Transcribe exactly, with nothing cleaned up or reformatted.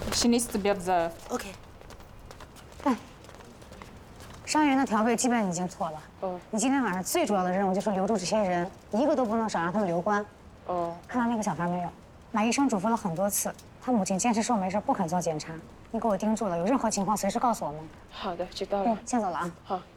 She needs to be observed. OK。 哎，伤员的调配基本已经妥了。 哦。 你今天晚上最主要的任务就是留住这些人，一个都不能少，让他们留观。 哦。 看到那个小孩没有？马医生嘱咐了很多次，他母亲坚持说没事，不肯做检查。你给我盯住了，有任何情况随时告诉我们。 好的，知道了。 嗯，先走了啊。 好。